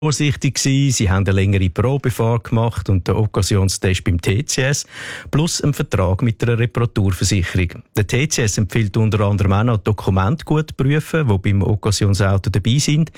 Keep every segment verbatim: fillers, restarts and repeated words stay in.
vorsichtig gewesen. Sie haben eine längere Probefahrt gemacht und den Occasionstest beim T C S plus einen Vertrag mit einer Reparaturversicherung. Der T C S empfiehlt unter anderem auch noch Dokumente gut prüfen, die beim Occasionsauto dabei sind.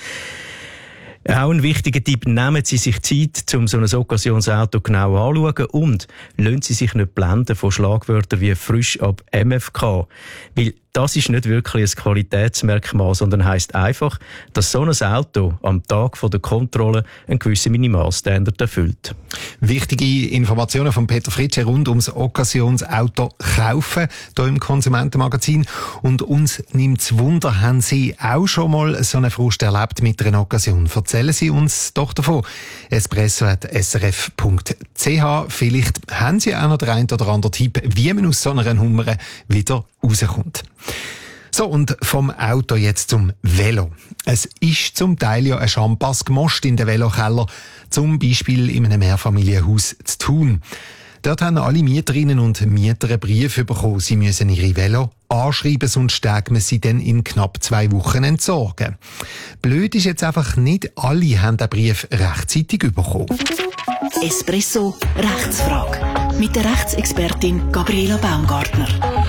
Auch ein wichtiger Tipp, nehmen Sie sich Zeit, um so ein Occasionsauto genau anzuschauen und lassen Sie sich nicht blenden von Schlagwörtern wie frisch ab M F K. Weil das ist nicht wirklich ein Qualitätsmerkmal, sondern heisst einfach, dass so ein Auto am Tag der Kontrolle einen gewissen Minimalstandard erfüllt. Wichtige Informationen von Peter Fritsche rund ums Occasionsauto kaufen, hier im Konsumentenmagazin. Und uns nimmt's Wunder, haben Sie auch schon mal so eine Frust erlebt mit einer Occasion? Erzählen Sie uns doch davon. espresso at s r f punkt c h. Vielleicht haben Sie auch noch den einen oder anderen Tipp, wie man aus so einer Nummer wieder rauskommt. So, und vom Auto jetzt zum Velo. Es ist zum Teil ja ein Champass gemoscht in den Velokeller, zum Beispiel in einem Mehrfamilienhaus zu Thun. Dort haben alle Mieterinnen und Mieter einen Brief bekommen. Sie müssen ihre Velo anschreiben, sonst stärken sie dann in knapp zwei Wochen entsorgen. Blöd ist jetzt einfach, nicht alle haben den Brief rechtzeitig bekommen. Espresso Rechtsfrage mit der Rechtsexpertin Gabriela Baumgartner.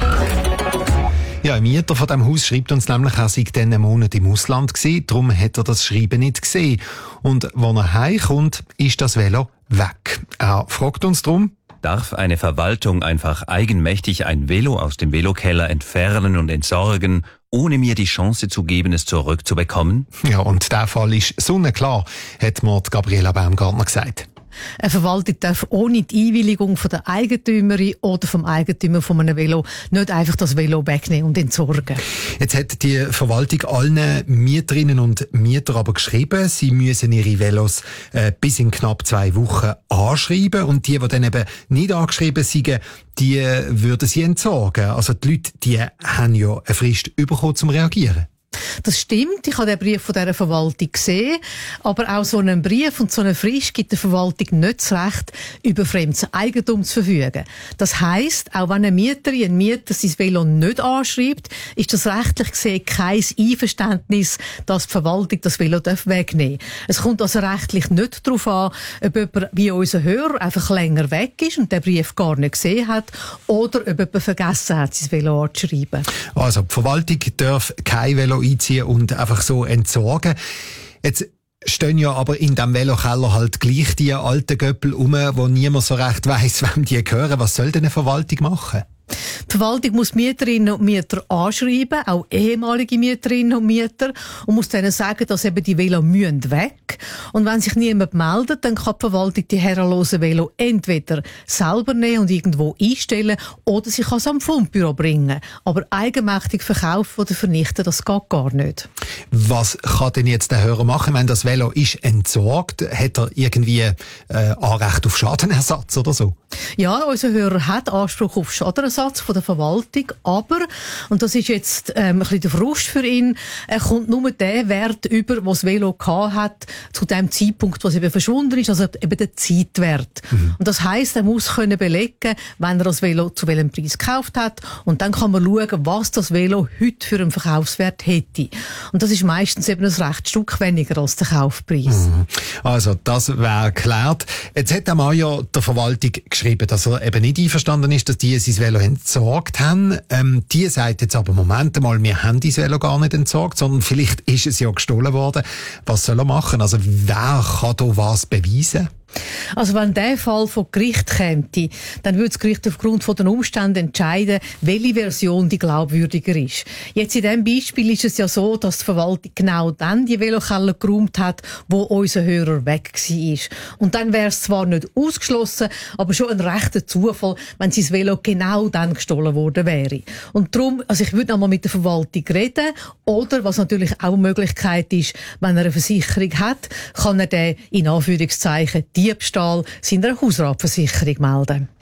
Ja, ein Mieter von diesem Haus schreibt uns nämlich, er sei diesen Monat im Ausland gewesen, darum hat er das Schreiben nicht gesehen. Und wenn er heimkommt, ist das Velo weg. Er fragt uns darum: Darf eine Verwaltung einfach eigenmächtig ein Velo aus dem Velokeller entfernen und entsorgen, ohne mir die Chance zu geben, es zurückzubekommen? Ja, und der Fall ist sonnenklar, hat mir die Gabriela Baumgartner gesagt. Eine Verwaltung darf ohne die Einwilligung von der Eigentümerin oder vom Eigentümer von einem Velo nicht einfach das Velo wegnehmen und entsorgen. Jetzt hat die Verwaltung allen Mieterinnen und Mietern aber geschrieben, sie müssen ihre Velos äh, bis in knapp zwei Wochen anschreiben, und die, die dann eben nicht angeschrieben sind, die äh, würden sie entsorgen. Also die Leute, die haben ja eine Frist bekommen, zum Reagieren. Das stimmt, ich habe den Brief von dieser Verwaltung gesehen, aber auch so einen Brief und so eine Frist gibt der Verwaltung nicht das Recht, über fremdes Eigentum zu verfügen. Das heisst, auch wenn eine Mieterin, ein Mieter sein Velo nicht anschreibt, ist das rechtlich gesehen kein Einverständnis, dass die Verwaltung das Velo wegnehmen darf. Es kommt also rechtlich nicht darauf an, ob jemand wie unser Hörer einfach länger weg ist und den Brief gar nicht gesehen hat, oder ob jemand vergessen hat, sein Velo anzuschreiben. Also die Verwaltung darf kein Velo einziehen und einfach so entsorgen. Jetzt stehen ja aber in diesem Velokeller halt gleich die alten Göppel rum, wo niemand so recht weiss, wem die gehören. Was soll denn eine Verwaltung machen? Die Verwaltung muss Mieterinnen und Mieter anschreiben, auch ehemalige Mieterinnen und Mieter, und muss denen sagen, dass eben die Velo müssen weg. Und wenn sich niemand meldet, dann kann die Verwaltung die herrenlosen Velo entweder selber nehmen und irgendwo einstellen, oder sie kann es am Fundbüro bringen. Aber eigenmächtig verkaufen oder vernichten, das geht gar nicht. Was kann denn jetzt der Hörer machen, wenn das Velo ist entsorgt? Hat er irgendwie äh, Anrecht auf Schadenersatz oder so? Ja, unser Hörer hat Anspruch auf Schadenersatz von der Verwaltung, aber, und das ist jetzt ähm, ein bisschen der Frust für ihn, er kommt nur den Wert über, was das Velo gehabt hat, zu dem Zeitpunkt, wo es eben verschwunden ist, also eben der Zeitwert. Mhm. Und das heisst, er muss können belegen, wenn er das Velo zu welchem Preis gekauft hat, und dann kann man schauen, was das Velo heute für einen Verkaufswert hätte. Und das ist meistens eben ein recht Stück weniger als der Kaufpreis. Mhm. Also, das wäre geklärt. Jetzt hat der Mann ja der Verwaltung geschrieben, dass er eben nicht einverstanden ist, dass die sein Velo entsorgt haben. Ähm, die sagt jetzt aber, Moment mal, wir haben das Velo gar nicht entsorgt, sondern vielleicht ist es ja gestohlen worden. Was soll er machen? Also, wer kann da was beweisen? Also wenn der Fall vor Gericht käme, dann würde das Gericht aufgrund von den Umständen entscheiden, welche Version die glaubwürdiger ist. Jetzt in diesem Beispiel ist es ja so, dass die Verwaltung genau dann die Velokeller geräumt hat, wo unser Hörer weg war. Und dann wäre es zwar nicht ausgeschlossen, aber schon ein rechter Zufall, wenn sein Velo genau dann gestohlen worden wäre. Und darum, also ich würde noch mal mit der Verwaltung reden, oder was natürlich auch eine Möglichkeit ist, wenn er eine Versicherung hat, kann er den in Anführungszeichen Diebstahl seiner Hausratversicherung melden.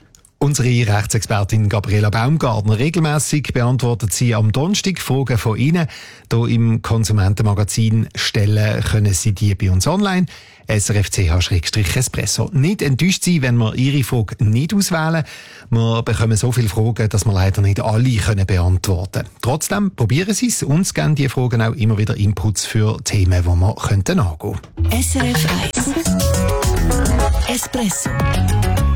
Unsere Rechtsexpertin Gabriela Baumgartner. Regelmäßig beantwortet sie am Donnerstag Fragen von Ihnen. Hier im Konsumentenmagazin stellen können Sie die bei uns online. S R F C H Espresso. Nicht enttäuscht sein, wenn wir Ihre Frage nicht auswählen. Wir bekommen so viele Fragen, dass wir leider nicht alle können beantworten können. Trotzdem probieren Sie es. Uns geben die Fragen auch immer wieder Inputs für Themen, die wir könnten angehen. S R F eins Espresso.